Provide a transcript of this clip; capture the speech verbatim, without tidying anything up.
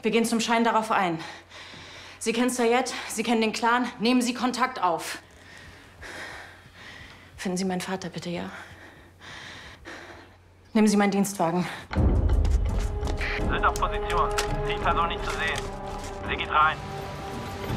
Wir gehen zum Schein darauf ein. Sie kennen Sayed, Sie kennen den Clan. Nehmen Sie Kontakt auf. Finden Sie meinen Vater bitte, ja? Nehmen Sie meinen Dienstwagen. Sind auf Position. Die ist also nicht zu sehen. Sie geht rein.